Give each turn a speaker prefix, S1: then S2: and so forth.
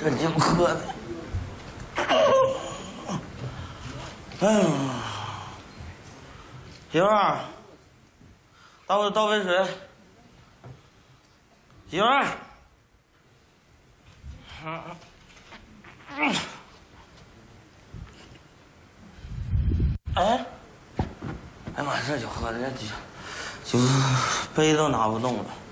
S1: 这酒喝的，哎呦，媳妇儿，倒杯水。媳妇儿，哎，哎妈，这酒喝的，这酒杯都拿不动了。